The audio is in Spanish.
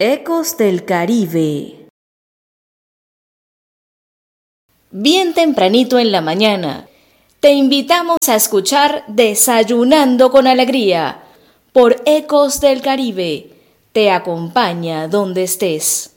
Ecos del Caribe. Bien tempranito en la mañana, te invitamos a escuchar Desayunando con Alegría por Ecos del Caribe. Te acompaña donde estés.